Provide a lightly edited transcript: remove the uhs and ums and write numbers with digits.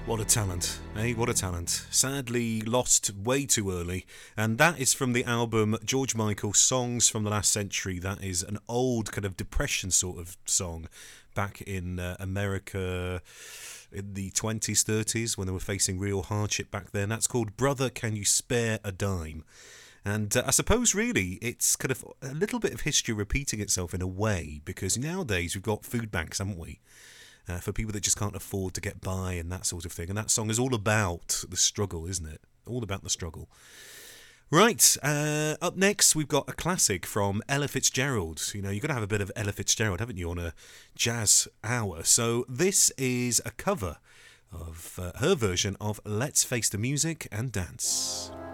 What a talent, eh? What a talent. Sadly lost way too early. And that is from the album George Michael, Songs from the Last Century. That is an old kind of depression sort of song back in America in the 20s, 30s, when they were facing real hardship back then. That's called Brother, Can You Spare a Dime? And I suppose really it's kind of a little bit of history repeating itself in a way, because nowadays we've got food banks, haven't we? For people that just can't afford to get by and that sort of thing. And that song is all about the struggle, isn't it? All about the struggle. Right, up next we've got a classic from Ella Fitzgerald. You know, you've got to have a bit of Ella Fitzgerald, haven't you, on a jazz hour. So this is a cover of her version of Let's Face the Music and Dance.